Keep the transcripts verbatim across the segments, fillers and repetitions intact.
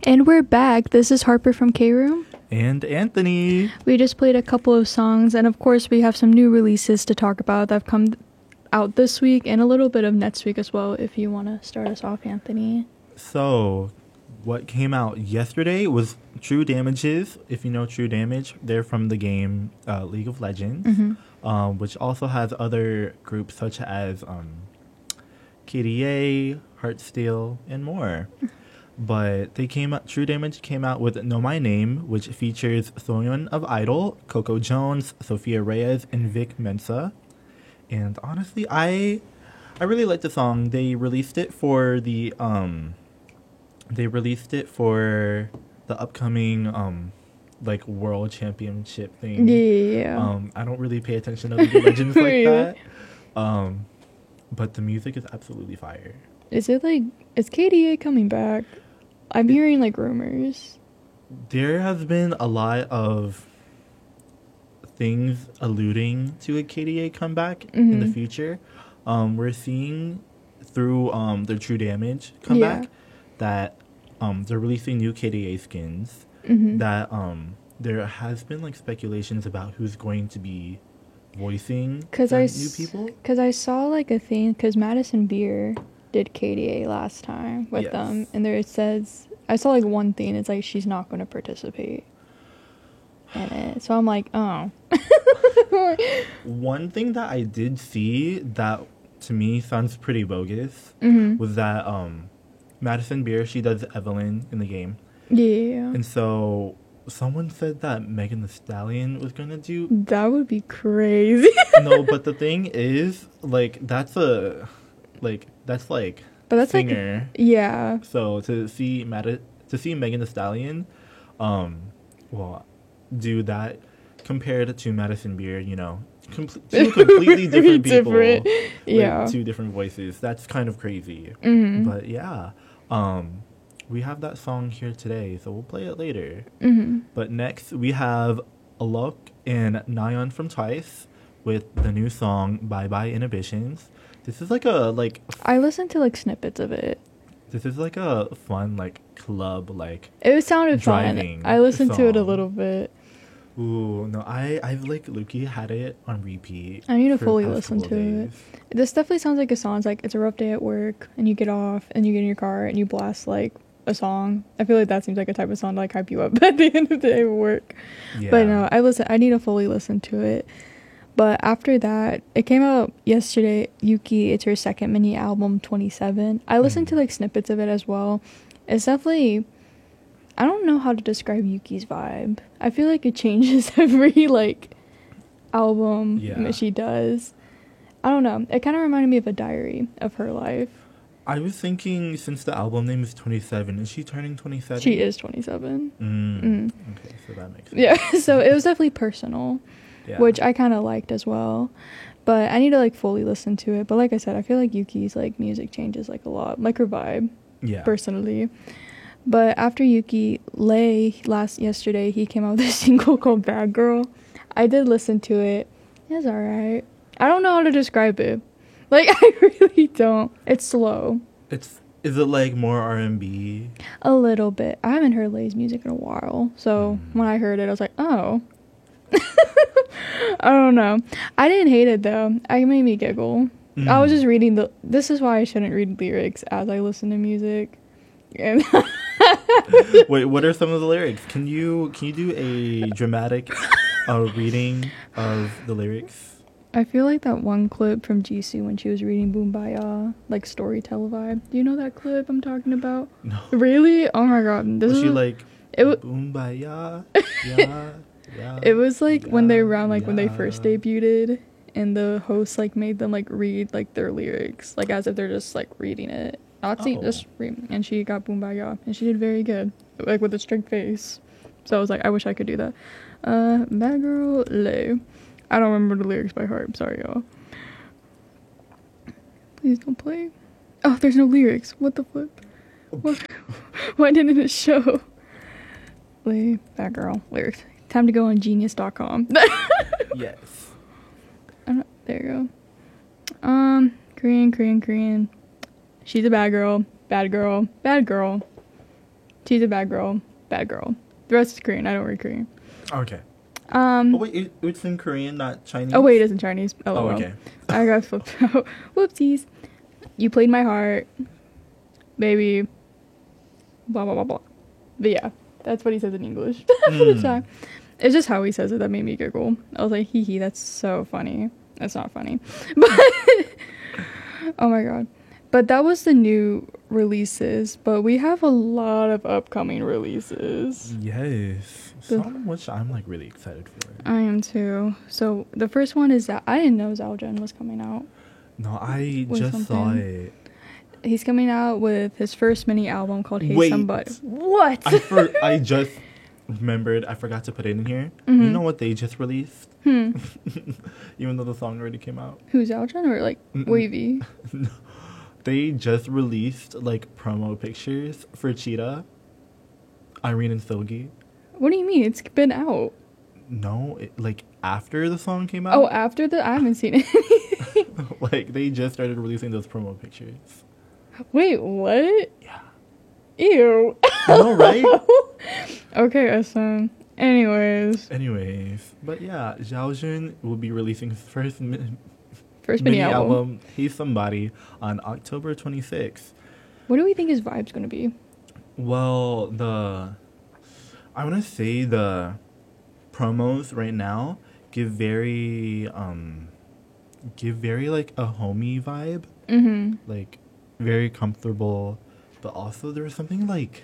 And we're back. This is Harper from K-Room. And Anthony. We just played a couple of songs, and of course we have some new releases to talk about that have come out this week, and a little bit of next week as well, if you want to start us off, Anthony. So, what came out yesterday was True Damages. If you know True Damage, they're from the game uh, League of Legends, mm-hmm. um, which also has other groups such as um, K D A, Heartsteel, and more. But they came out, True Damage came out with Know My Name, which features Soyeon of Idol, Coco Jones, Sophia Reyes, and Vic Mensa. And honestly, I I really like the song. They released it for the um they released it for the upcoming um like world championship thing. Yeah. Um I don't really pay attention to League of Legends like Yeah. that. Um but the music is absolutely fire. Is it like, is K D A coming back? I'm hearing like rumors. There has been a lot of things alluding to a K D A comeback mm-hmm. in the future. Um, we're seeing through um, their True Damage comeback yeah. that um, they're releasing new K D A skins. Mm-hmm. That um, there has been like speculations about who's going to be voicing Cause I new people. Because I saw like a thing, because Madison Beer did K D A last time with yes. them, and there it says, I saw like one thing, it's like she's not going to participate in it. So I'm like, oh. One thing that I did see that to me sounds pretty bogus mm-hmm. was that um, Madison Beer, she does Evelyn in the game. Yeah. And so someone said that Megan Thee Stallion was going to do... That would be crazy. No, but the thing is, like, that's a... Like, that's like... But that's singer. Like, yeah. So to see Mad- to see Megan Thee Stallion, um, well, do that compared to Madison Beer, you know, com- two completely different people different. Yeah. with two different voices. That's kind of crazy. Mm-hmm. But yeah, um, we have that song here today, so we'll play it later. Mm-hmm. But next we have Alok and Nayeon from Twice with the new song Bye Bye Inhibitions. This is like a, like... F- I listened to, like, snippets of it. This is like a fun, like, club, like... It sounded fun. I listened song. to it a little bit. Ooh, no, I, I've, like, Luki had it on repeat. I need to fully listen to it. This definitely sounds like a song. It's like, it's a rough day at work, and you get off, and you get in your car, and you blast, like, a song. I feel like that seems like a type of song to, like, hype you up at the end of the day of work. Yeah. But no, I listen. I need to fully listen to it. But after that, it came out yesterday, Yuki, it's her second mini album, twenty-seven. I listened mm. to, like, snippets of it as well. It's definitely, I don't know how to describe Yuki's vibe. I feel like it changes every, like, album yeah. she does. I don't know. It kind of reminded me of a diary of her life. I was thinking, since the album name is twenty-seven, is she turning twenty-seven? She is twenty-seven. Mm. Mm. Okay, so that makes sense. Yeah, so it was definitely personal. Yeah. Which I kind of liked as well, but I need to like fully listen to it. But like I said, I feel like Yuki's like music changes like a lot, like her vibe, yeah, personally. But after Yuki, Lay last yesterday he came out with a single called Bad Girl. I did listen to it. It's alright. I don't know how to describe it. Like I really don't. It's slow. It's is it like more R and B? A little bit. I haven't heard Lay's music in a while, so mm. when I heard it, I was like, oh. I don't know. I didn't hate it though. It made me giggle. Mm. I was just reading the. This is why I shouldn't read lyrics as I listen to music. And wait, what are some of the lyrics? Can you can you do a dramatic uh, reading of the lyrics? I feel like that one clip from Jisoo when she was reading Boombaya, like Storyteller vibe. Do you know that clip I'm talking about? No. Really? Oh my god. This was is she like it w- Boombaya? Yeah. Yeah, it was like yeah, when they around like yeah. when they first debuted, and the host like made them like read like their lyrics like as if they're just like reading it, not see, just read. And she got Boombaya, and she did very good, like with a straight face. So I was like, I wish I could do that. Uh, Bad Girl Lay. I don't remember the lyrics by heart. I'm sorry, y'all. Please don't play. Oh, there's no lyrics. What the fuck? What? Why didn't it show? Lay Bad Girl lyrics. Time to go on genius dot com. Yes. I'm not, there you go. Um, Korean, Korean, Korean. She's a bad girl. Bad girl. Bad girl. She's a bad girl. Bad girl. The rest is Korean. I don't read Korean. Okay. Um. Oh wait, it, it's in Korean, not Chinese. Oh wait, it is in Chinese. Oh, Oh, well. okay. I got flipped out. Whoopsies. You played my heart, baby. Blah blah blah blah. But yeah, that's what he says in English. Mm. So, it's just how he says it that made me giggle. I was like, hee hee, that's so funny. That's not funny. But oh my god. But that was the new releases. But we have a lot of upcoming releases. Yes. The- Some which I'm like really excited for. I am too. So the first one is that I didn't know Zaldjian was coming out. No, I With just saw something. it. He's coming out with his first mini album called Hey Wait. Somebody. What? I for, I just remembered I forgot to put it in here. Mhm. You know what they just released? Hmm. Even though the song already came out. Who's Zaldjian or like Mm-mm. Wavy? They just released like promo pictures for Cheetah, Irene and Silgi. What do you mean? It's been out. No, it, like after the song came out. Oh, after the I haven't seen it. Like they just started releasing those promo pictures. Wait, what? Yeah. Ew. I know, right? Okay, S M. Anyways, Anyways, but yeah, Zhaojun will be releasing his first mi- first mini, mini album. album, He's Somebody, on October twenty-sixth. What do we think his vibe's gonna be? Well, the I want to say the promos right now give very um give very like a homey vibe, Mm-hmm. like very comfortable, but also there's something like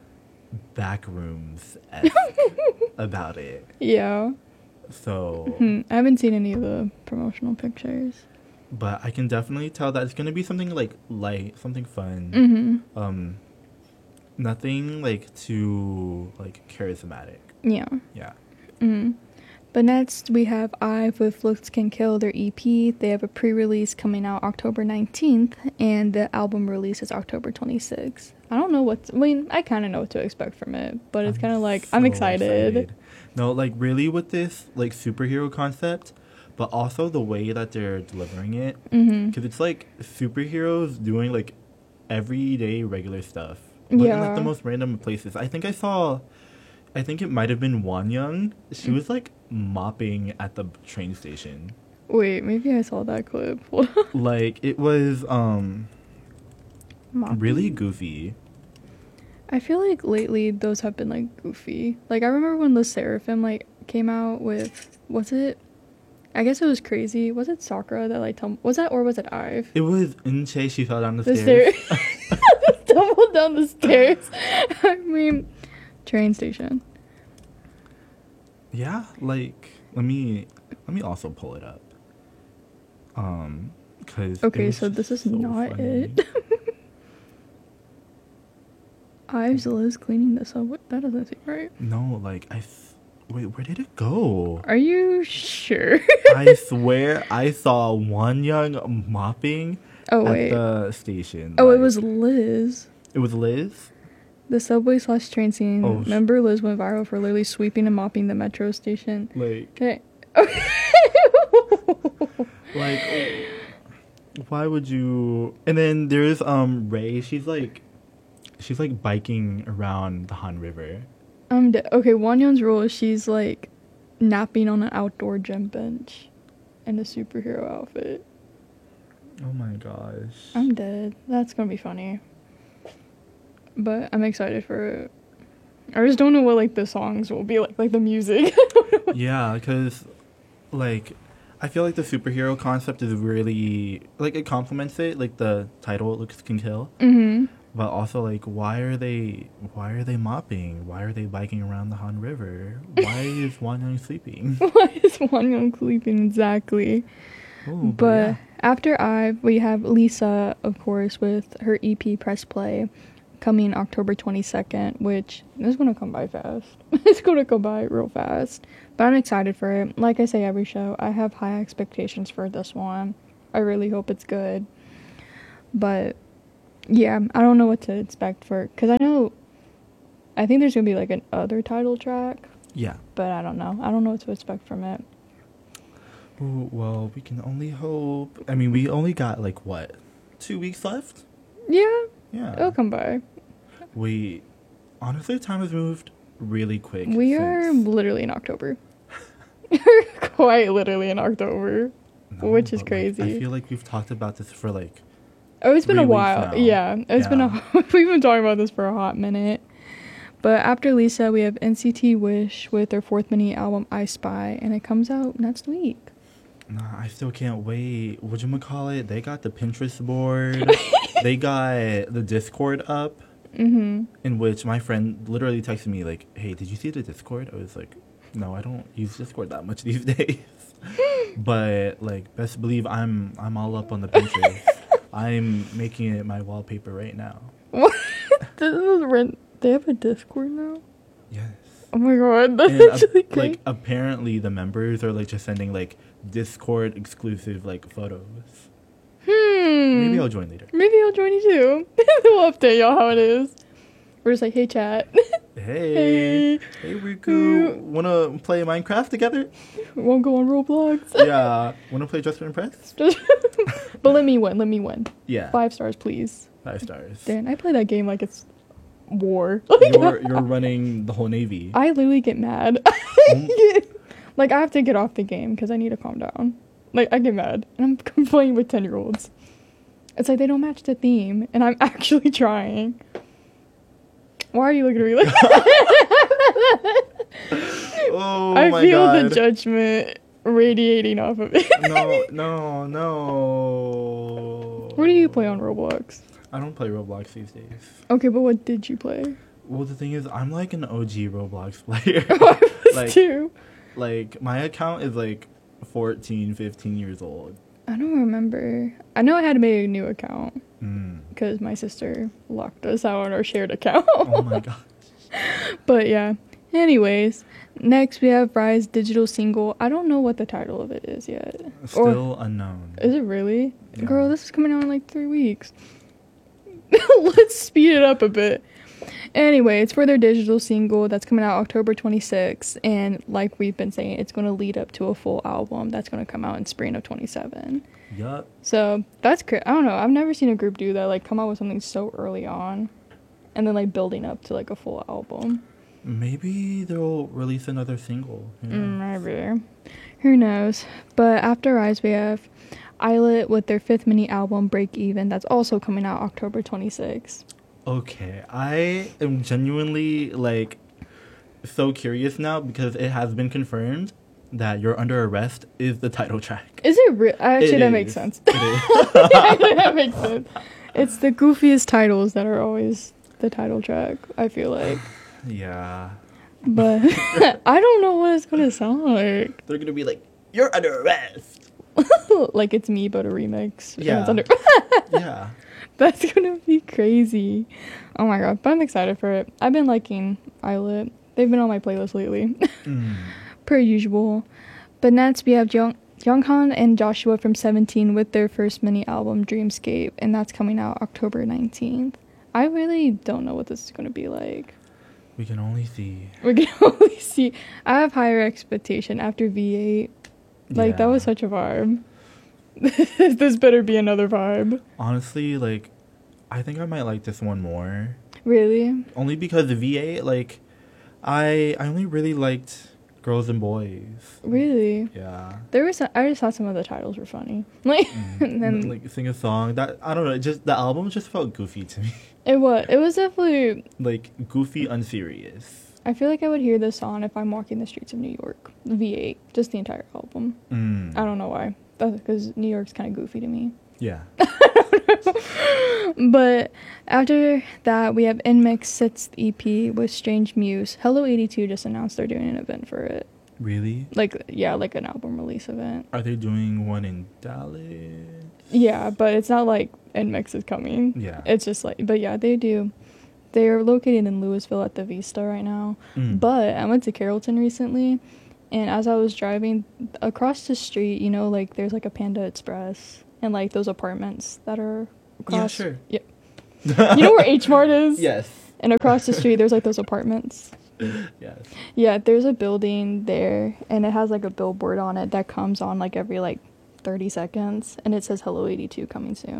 backrooms about it. Yeah. So, Hmm. I haven't seen any of the promotional pictures. but I can definitely tell that it's gonna be something like light, something fun. Mm-hmm. Um, nothing like too like charismatic. Yeah. Yeah. Mm-hmm. But next we have IVE with Looks Can Kill, their E P. They have a pre-release coming out October nineteenth, and the album release is October twenty-sixth. I don't know what. I mean, I kind of know what to expect from it, but it's I'm kind of like I'm so excited. No, like really with this like superhero concept, but also the way that they're delivering it, Mm-hmm. because it's like superheroes doing like everyday regular stuff, but in Yeah. like the most random places. I think I saw, I think it might have been Wan Young. She Mm. was like mopping at the train station. Wait, maybe I saw that clip. Like it was um Mopping. really goofy. I feel like lately those have been like goofy. Like I remember when the Seraphim like came out with, was it? I guess it was Crazy. Was it Sakura that like tum- was that or was it IVE? It was Inche. She fell down the, The stairs. stairs. Stumbled down the stairs. I mean, train station. Yeah, like let me let me also pull it up. Um, because Okay, so this is not it. IVE's Liz cleaning this up. What? That doesn't seem right. No, like I th- wait, where did it go? Are you sure? I swear I saw Wan Young mopping Oh at wait. the station. Oh, it like- was Liz. It was Liz. The subway slash train scene. Oh, sh- Remember, Liz went viral for literally sweeping and mopping the metro station. Like, Okay. like, why would you? And then there's um Ray. She's like, she's like biking around the Han River. I'm dead. Okay, Wanyon's rule is she's like napping on an outdoor gym bench in a superhero outfit. Oh my gosh. I'm dead. That's gonna be funny. But I'm excited for it. I just don't know what like the songs will be like, like the music. Yeah, because like I feel like the superhero concept is really like it complements it, like the title Looks Can Kill, Mm-hmm. but also like why are they why are they mopping? Why are they biking around the Han River? Why is Wan Young sleeping? Why is Wanyon sleeping exactly? Ooh, But yeah. after IVE, we have Lisa, of course, with her E P Press Play coming October twenty-second, which is going to come by fast. It's going to come by real fast. But I'm excited for it. Like I say every show, I have high expectations for this one. I really hope it's good. But yeah, I don't know what to expect for, because I know, I think there's going to be like an other title track, Yeah. but I don't know. I don't know what to expect from it. Ooh, well, we can only hope. I mean, we only got like what, two weeks left? Yeah, Yeah. it'll come by. We Honestly, time has moved really quick. We since... are literally in October. Quite literally in October, No, which is but, crazy. Like, I feel like we've talked about this for like. Oh, it's been a three weeks while. now. Yeah, it's Yeah. been a. We've been talking about this for a hot minute. But after Lisa, we have N C T Wish with their fourth mini album I Spy, and it comes out next week. Nah, I still can't wait. Whatchamacallit, they got the Pinterest board. They got the Discord up. Mm-hmm. In which my friend literally texted me like, "Hey, did you see the Discord?" I was like, "No, I don't use Discord that much these days." But like, best believe I'm I'm all up on the Pinterest. I'm making it my wallpaper right now. What? This is rent. They have a Discord now? Yes. Oh my god, that's And, uh, actually great. like apparently the members are like just sending like Discord exclusive like photos. Hmm. Maybe I'll join later. Maybe I'll join you too. We'll update y'all how it is. We're just like, hey, chat. Hey, Hey. hey, Riku, wanna play Minecraft together? Won't go on Roblox. Yeah, wanna play Just to Impress? But let me win. Let me win. Yeah, Five stars, please. five stars. Dan, I play that game like it's war. You're you're running the whole navy. I literally get mad. Um, Like, I have to get off the game because I need to calm down. Like, I get mad. And I'm playing with ten-year-olds. It's like they don't match the theme. And I'm actually trying. Why are you looking at me like Oh I my feel god. the judgment radiating off of it. No, no, no. What do you play on Roblox? I don't play Roblox these days. Okay, but what did you play? Well, the thing is, I'm like an O G Roblox player. I was Like- too. Like, my account is like fourteen, fifteen years old. I don't remember. I know I had to make a new account Mm. because my sister locked us out on our shared account. Oh my god. But yeah. Anyways, next we have Rise digital single. I don't know what the title of it is yet. Still unknown. Is it really? Yeah. Girl, this is coming out in like three weeks. Let's speed it up a bit. Anyway, it's for their digital single that's coming out October twenty-sixth. And like we've been saying, it's going to lead up to a full album that's going to come out in spring of twenty-seven. Yup. So that's cra- I don't know. I've never seen a group do that. Like come out with something so early on. And then like building up to like a full album. Maybe they'll release another single. you know? Mm, maybe. Who knows? But after Rise, we have Islet with their fifth mini album, Break Even. That's also coming out October twenty-sixth. Okay, I am genuinely like so curious now because it has been confirmed that You're Under Arrest is the title track. Is it real? Actually, It that is. makes sense. It is. Actually, that makes sense. It's the goofiest titles that are always the title track, I feel like. Yeah. But I don't know what it's going to sound like. They're gonna be like, "You're under arrest." Like it's me, but a remix. and Yeah. it's under- Yeah. That's gonna be crazy. Oh my god, but I'm excited for it. I've been liking Islet. They've been on my playlist lately. Mm. Per usual. But next we have Young Younghan and Joshua from Seventeen with their first mini album, Dreamscape, and that's coming out October nineteenth. I really don't know what this is gonna be like. We can only see. We can only see. I have higher expectation after V eight. Like, that Yeah. was such a vibe. This better be another vibe. Honestly, like, I think I might like this one more. Really? Only because the V eight, like, I I only really liked Girls and Boys. Really? Yeah. There was. A, I just thought some of the titles were funny. Like, Mm. and then like sing a song that I don't know. It just the album just felt goofy to me. it was. It was definitely. Like goofy, unserious. I feel like I would hear this song if I'm walking the streets of New York. V eight, just the entire album. Mm. I don't know why. That's because New York's kind of goofy to me. Yeah. But after that, we have Nmix's sixth E P with Strange Muse. Hello eighty-two just announced they're doing an event for it. Really? Like, yeah, like an album release event. Are they doing one in Dallas? Yeah, but it's not like Nmix is coming. Yeah. It's just like, but yeah, they do. They're located in Louisville at the Vista right now. Mm. But I went to Carrollton recently, and as I was driving across the street, you know, like there's like a Panda Express and like those apartments that are across. Yeah, sure. Yeah. You know where H Mart is? Yes. And across the street, there's like those apartments. Yes. Yeah, there's a building there, and it has like a billboard on it that comes on like every like thirty seconds, and it says Hello eighty-two coming soon.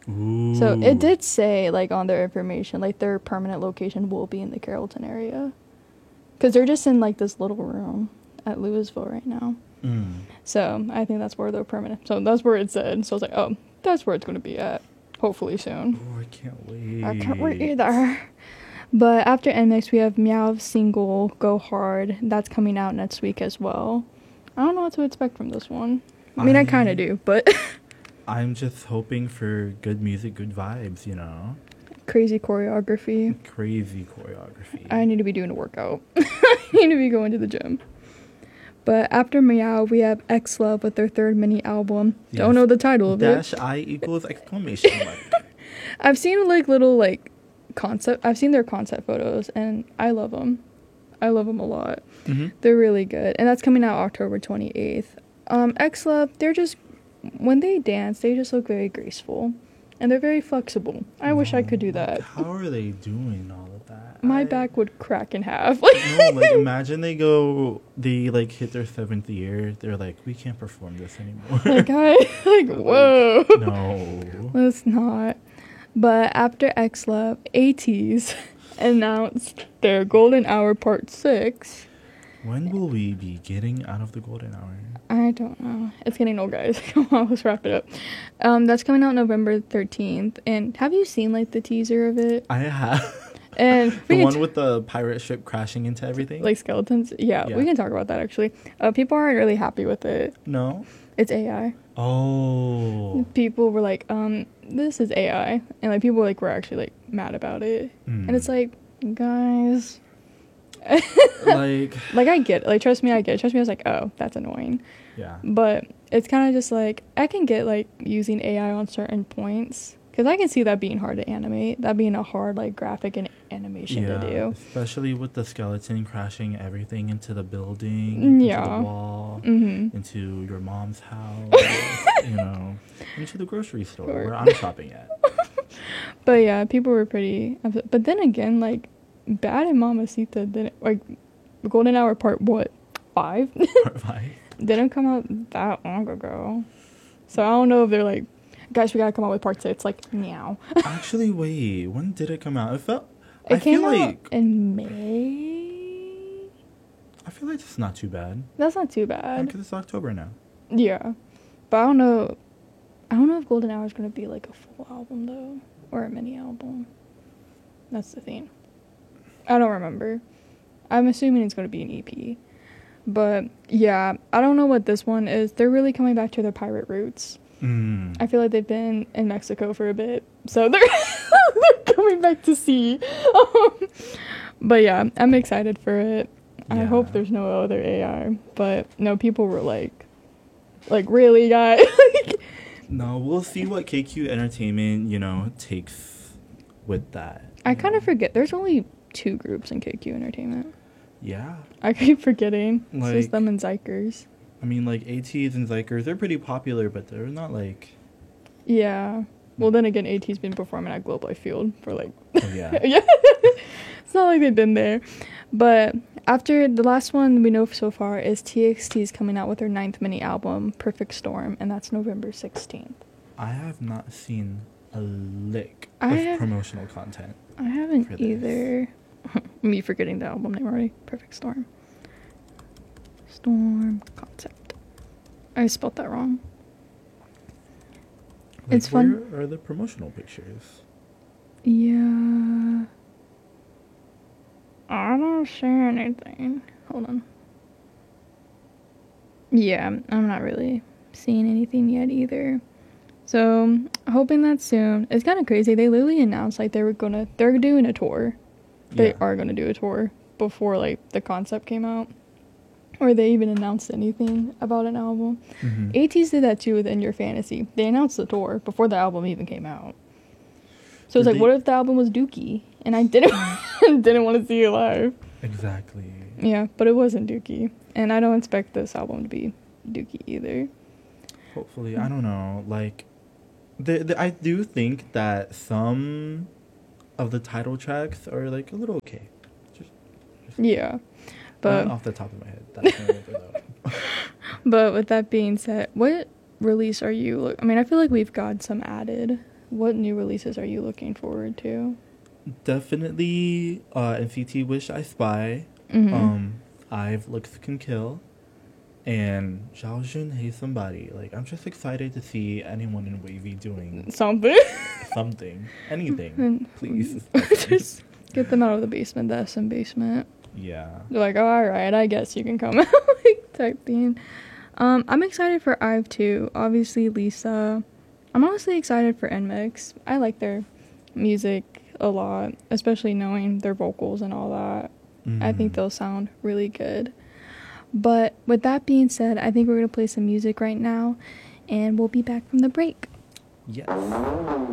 Ooh. So it did say, like, on their information, like, their permanent location will be in the Carrollton area. Because they're just in, like, this little room at Louisville right now. Mm. So I think that's where they're permanent. So that's where it said. So I was like, oh, that's where it's going to be at. Hopefully soon. Oh, I can't wait. I can't wait either. But after N M X, we have Meow's single, Go Hard. That's coming out next week as well. I don't know what to expect from this one. I mean, I, I kind of do, but... I'm just hoping for good music, good vibes, you know? Crazy choreography. Crazy choreography. I need to be doing a workout. I need to be going to the gym. But after Meow, we have X Love with their third mini album. Yes. Don't know the title of Dash it. Dash I equals exclamation mark. I've seen, like, little, like, concept. I've seen their concept photos, and I love them. I love them a lot. Mm-hmm. They're really good. And that's coming out October twenty-eighth. Um, X Love, they're just... When they dance, they just look very graceful. And they're very flexible. I no, wish I could do that. How are they doing all of that? My I... back would crack in half. No, like, imagine they go... They, like, hit their seventh year. They're like, we can't perform this anymore. Like, I... Like, whoa. Like, no. Let's not. But after X Love, ATEEZ announced their Golden Hour Part six. When will we be getting out of the Golden Hour? I don't know. It's getting old, guys. Come on, let's wrap it up. Um, that's coming out November thirteenth. And have you seen, like, the teaser of it? I have. And the one t- with the pirate ship crashing into everything? Like skeletons? Yeah, yeah. We can talk about that, actually. Uh, people aren't really happy with it. No? It's A I. Oh. People were like, um, this is A I. And, like, people, like, were actually, like, mad about it. Mm. And it's like, guys... like like I get it. Like, trust me, I get it. Trust me, I was like, oh, that's annoying. Yeah. But it's kind of just like, I can get, like, using A I on certain points, because I can see that being hard to animate, that being a hard, like, graphic and animation yeah, to do, especially with the skeleton crashing everything into the building, yeah, into the wall, mm-hmm. into your mom's house, you know, into the grocery store sure. where I'm shopping at. But yeah, people were pretty upset. But then again, like, Bad and Mamacita didn't, like, Golden Hour Part what? Five? Part five? Didn't come out that long ago. So I don't know if they're like, guys, we gotta come out with Part six. Like, meow. Actually, wait. When did it come out? It felt... It I came feel out like, in May? I feel like it's not too bad. That's not too bad. Because it's October now. Yeah. But I don't know... I don't know if Golden Hour is gonna be, like, a full album, though. Or a mini album. That's the thing. I don't remember. I'm assuming it's going to be an E P. But, yeah, I don't know what this one is. They're really coming back to their pirate roots. Mm. I feel like they've been in Mexico for a bit. So they're, they're coming back to sea. Um, but, yeah, I'm excited for it. Yeah. I hope there's no other A I. But, no, people were like, like, really, guys? No, we'll see what K Q Entertainment, you know, takes with that. I kind of forget. There's only... two groups in K Q Entertainment. Yeah. I keep forgetting. Like, it's just them and Zykers. I mean, like, ATEEZ and Zykers, they're pretty popular, but they're not, like... Yeah. Well, then again, ATEEZ's been performing at Globe Life Field for, like... Oh, yeah. Yeah. It's not like they've been there. But after the last one we know so far is T X T's coming out with their ninth mini album, Perfect Storm, and that's November sixteenth. I have not seen a lick I of have, promotional content. I haven't either. Me forgetting the album name already. Perfect Storm. Storm concept. I spelled that wrong. Like, it's fun. Where are the promotional pictures? Yeah. I don't see anything. Hold on. Yeah, I'm not really seeing anything yet either. So, hoping that soon. It's kind of crazy. They literally announced, like, they were gonna... They're doing a tour. They yeah. are gonna do a tour before, like, the concept came out. Or they even announced anything about an album. Mm-hmm. ATEEZ did that, too, with In Your Fantasy. They announced the tour before the album even came out. So, it's like, they... what if the album was Dookie? And I didn't didn't want to see it live. Exactly. Yeah, but it wasn't Dookie. And I don't expect this album to be Dookie either. Hopefully. I don't know. Like... The, the, I do think that some of the title tracks are, like, a little okay. Just, just yeah. But off the top of my head. That's but with that being said, what release are you... I mean, I feel like we've got some added what new releases are you looking forward to? Definitely uh, N C T Wish I Spy. Mm-hmm. Um, I've Looks Can Kill. And Zhao Jun Hey Somebody. Like, I'm just excited to see anyone in Wavy doing Something. something. Anything. And Please. just get them out of the basement, the S M basement. Yeah. They're like, oh, all right, I guess you can come out, like, type thing. Um, I'm excited for IVE too. Obviously, Lisa. I'm honestly excited for N M I X. I like their music a lot, especially knowing their vocals and all that. Mm. I think they'll sound really good. But with that being said, I think we're going to play some music right now, and we'll be back from the break. Yes.